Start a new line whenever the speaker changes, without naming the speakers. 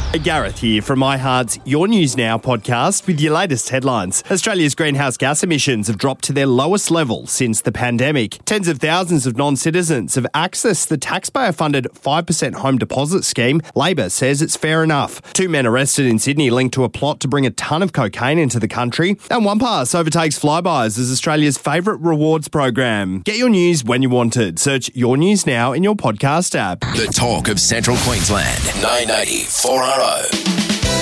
Gareth here from iHeart's Your News Now podcast with your latest headlines. Australia's greenhouse gas emissions have dropped to their lowest level since the pandemic. Tens of thousands of non-citizens have accessed the taxpayer-funded 5% home deposit scheme. Labor says it's fair enough. 2 men arrested in Sydney linked to a plot to bring a ton of cocaine into the country. And OnePass overtakes Flybuys as Australia's favourite rewards program. Get your news when you want it. Search Your News Now in your podcast app.
The talk of Central Queensland. 990 4RO.